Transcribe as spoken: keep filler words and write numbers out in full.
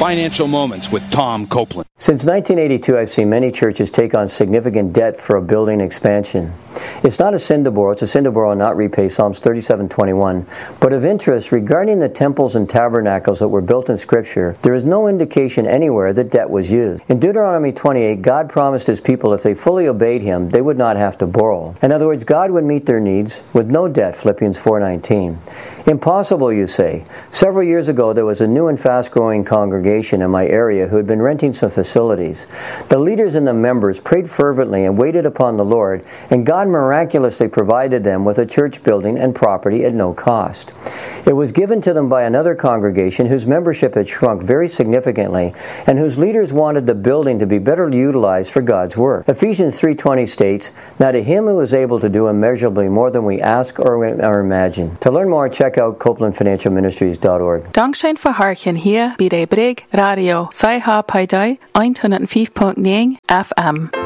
Financial Moments with Tom Copeland. Since nineteen eighty-two, I've seen many churches take on significant debt for a building expansion. It's not a sin to borrow, it's a sin to borrow and not repay, Psalms thirty-seven twenty-one. But of interest, regarding the temples and tabernacles that were built in Scripture, there is no indication anywhere that debt was used. In Deuteronomy twenty-eight, God promised His people if they fully obeyed Him, they would not have to borrow. In other words, God would meet their needs with no debt, Philippians four nineteen. Impossible, you say. Several years ago, there was a new and fast-growing congregation in my area who had been renting some facilities. The leaders and the members prayed fervently and waited upon the Lord, and God miraculously provided them with a church building and property at no cost. It was given to them by another congregation whose membership had shrunk very significantly and whose leaders wanted the building to be better utilized for God's work. Ephesians three twenty states, "Now to Him who is able to do immeasurably more than we ask or, or imagine." To learn more, check out Copeland Financial Ministries dot org. Dankzij verharken hier bij de Brig Radio C H P D one oh five point nine F M.